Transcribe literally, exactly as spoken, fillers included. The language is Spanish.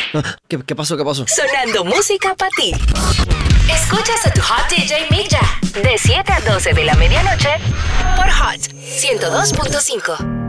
¿Qué, qué pasó? ¿Qué pasó? Sonando música para ti. Escuchas a tu Hot D J Mick Ya de siete a doce de la medianoche por Hot ciento dos punto cinco.